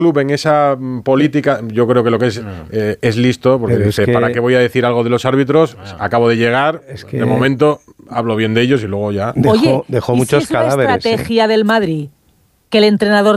club en esa política, yo creo que lo que es listo, porque dice, ¿para qué voy a decir algo de los árbitros? Acabo de llegar, de momento hablo bien de ellos y luego ya... Oye, dejó ¿y muchos si es una cadáveres. estrategia del Madrid que el entrenador